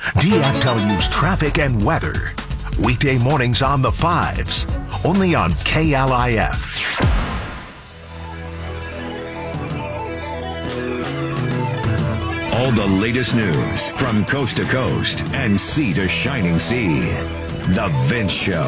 DFW's traffic and weather. Weekday mornings on the 5s. Only on KLIF. All the latest news from coast to coast and sea to shining sea. The Vince Show.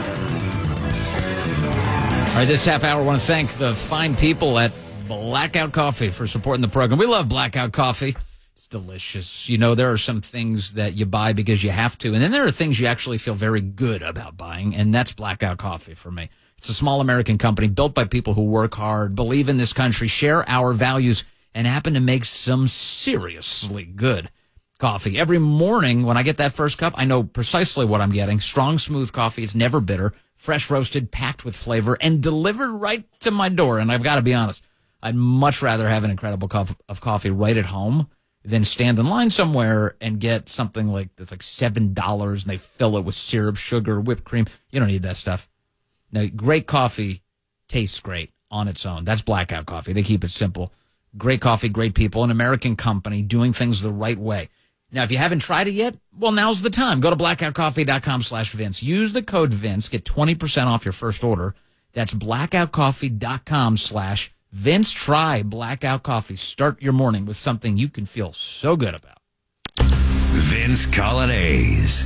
All right, this half hour, I want to thank the fine people at Blackout Coffee for supporting the program. We love Blackout Coffee. It's delicious. You know, there are some things that you buy because you have to, and then there are things you actually feel very good about buying, and that's Blackout Coffee for me. It's a small American company built by people who work hard, believe in this country, share our values, and happen to make some seriously good coffee. Every morning when I get that first cup, I know precisely what I'm getting. Strong, smooth coffee. It's never bitter, fresh roasted, packed with flavor, and delivered right to my door. And I've got to be honest, I'd much rather have an incredible cup of coffee right at home than stand in line somewhere and get something that's like $7 and they fill it with syrup, sugar, whipped cream. You don't need that stuff. Now, great coffee tastes great on its own. That's Blackout Coffee. They keep it simple. Great coffee, great people, an American company doing things the right way. Now, if you haven't tried it yet, well, now's the time. Go to blackoutcoffee.com/Vince. Use the code Vince. Get 20% off your first order. That's blackoutcoffee.com/Vince. Try Blackout Coffee. Start your morning with something you can feel so good about. Vince Coglianese.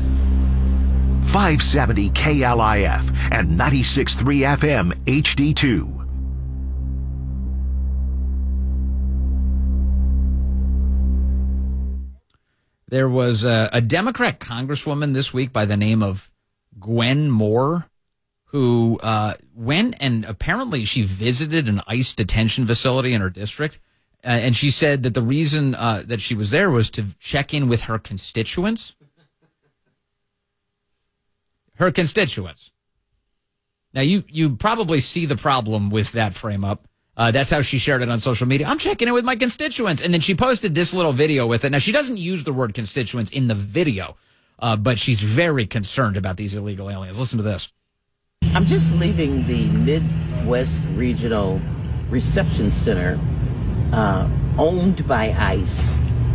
570 KLIF and 96.3 FM HD2. There was a Democrat congresswoman this week by the name of Gwen Moore who went and apparently she visited an ICE detention facility in her district. And she said that the reason that she was there was to check in with her constituents. Her constituents. Now, you probably see the problem with that frame up. That's how she shared it on social media. I'm checking in with my constituents. And then she posted this little video with it. Now, she doesn't use the word constituents in the video, but she's very concerned about these illegal aliens. Listen to this. I'm just leaving the Midwest Regional Reception Center, owned by ICE.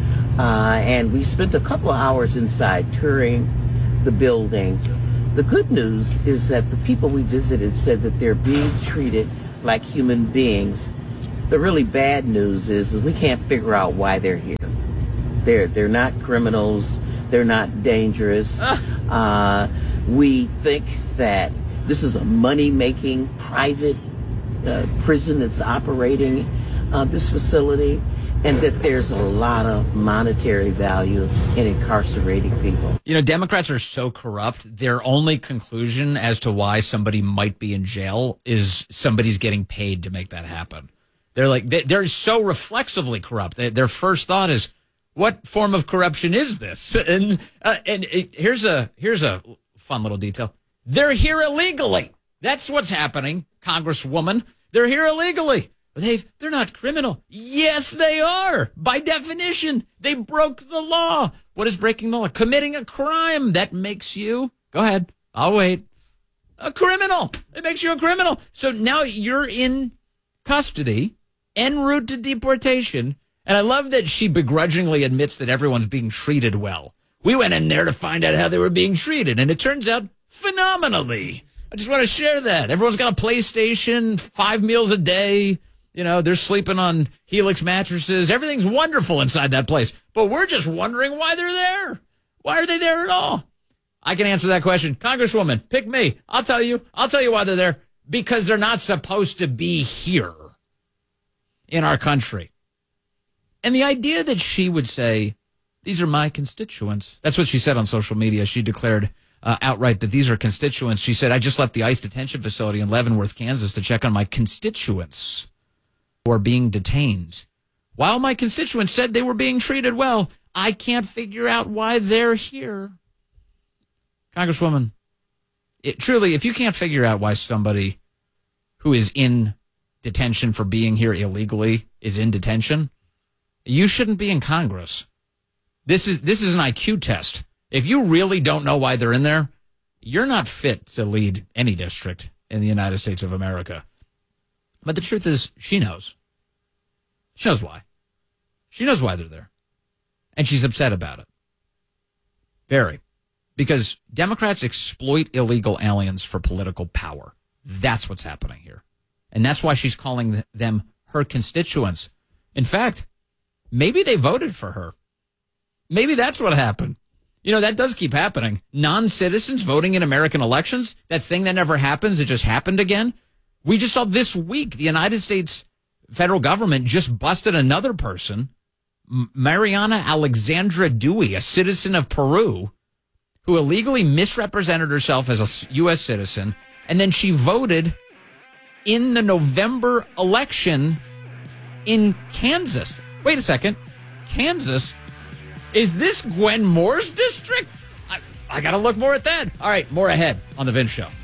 And we spent a couple of hours inside touring the building. The good news is that the people we visited said that they're being treated like human beings. The really bad news is we can't figure out why they're here. They're not criminals. They're not dangerous. We think that this is a money-making private prison that's operating this facility, and that there's a lot of monetary value in incarcerating people. You know, Democrats are so corrupt, their only conclusion as to why somebody might be in jail is somebody's getting paid to make that happen. They're so reflexively corrupt. Their first thought is, what form of corruption is this? And here's a fun little detail. They're here illegally. That's what's happening, Congresswoman. They're here illegally. They're not criminal. Yes, they are. By definition, they broke the law. What is breaking the law? Committing a crime. That makes you, go ahead, I'll wait, a criminal. It makes you a criminal. So now you're in custody, en route to deportation. And I love that she begrudgingly admits that everyone's being treated well. We went in there to find out how they were being treated, and it turns out phenomenally. I just want to share that. Everyone's got a PlayStation, 5 meals a day. You know, they're sleeping on Helix mattresses. Everything's wonderful inside that place. But we're just wondering why they're there. Why are they there at all? I can answer that question. Congresswoman, pick me. I'll tell you why they're there. Because they're not supposed to be here in our country. And the idea that she would say, these are my constituents. That's what she said on social media. She declared outright that these are constituents. She said, I just left the ICE detention facility in Leavenworth, Kansas to check on my constituents who are being detained. While my constituents said they were being treated well, I can't figure out why they're here. Congresswoman, truly, if you can't figure out why somebody who is in detention for being here illegally is in detention, you shouldn't be in Congress. This is an IQ test. If you really don't know why they're in there, you're not fit to lead any district in the United States of America. But the truth is, she knows. She knows why. She knows why they're there. And she's upset about it. Very. Because Democrats exploit illegal aliens for political power. That's what's happening here. And that's why she's calling them her constituents. In fact, maybe they voted for her. Maybe that's what happened. You know, that does keep happening. Non-citizens voting in American elections, that thing that never happens, it just happened again. We just saw this week, the United States federal government just busted another person, Mariana Alexandra Dewey, a citizen of Peru, who illegally misrepresented herself as a U.S. citizen, and then she voted in the November election in Kansas. Wait a second. Kansas? Is this Gwen Moore's district? I got to look more at that. All right, more ahead on The Vince Show.